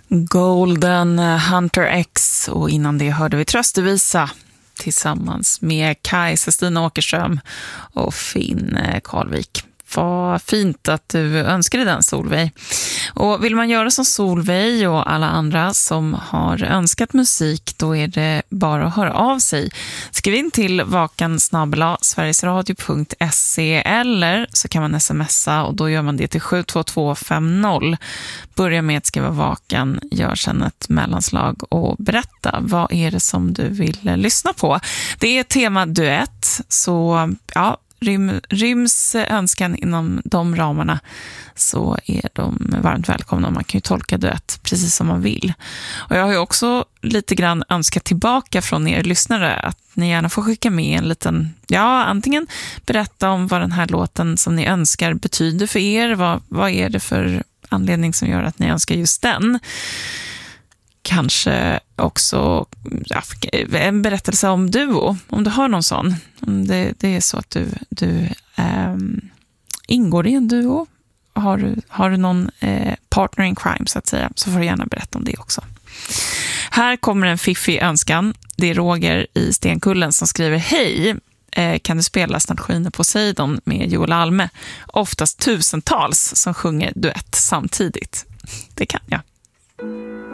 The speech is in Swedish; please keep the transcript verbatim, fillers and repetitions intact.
Golden Hunter X, och innan det hörde vi Tröstevisa tillsammans med Kajsa Stina Åkerström och Finn Karlvik. Vad fint att du önskade den, Solveig. Och vill man göra som Solveig och alla andra som har önskat musik, då är det bara att höra av sig. Skriv in till vakan snabel-a sverigesradio punkt se eller så kan man smsa, och då gör man det till sju två två fem noll. Börja med att skriva vakan, gör sedan ett mellanslag och berätta vad är det som du vill lyssna på. Det är tema duett, så ja, Rym, ryms önskan inom de ramarna så är de varmt välkomna. Man kan ju tolka duett precis som man vill. Och jag har ju också lite grann önskat tillbaka från er lyssnare att ni gärna får skicka med en liten, ja, antingen berätta om vad den här låten som ni önskar betyder för er. Vad, vad är det för anledning som gör att ni önskar just den? Kanske också ja, en berättelse om Duo, om du har någon sån. Om det, det är så att du, du ähm, ingår i en duo, har du, har du någon eh, partner in crime så att säga, så får du gärna berätta om det också. Här kommer en fiffig önskan. Det är Roger i Stenkullen som skriver: hej, eh, kan du spela Snart skiner Poseidon med Joel Alme? Oftast tusentals som sjunger duett samtidigt. Det kan jag.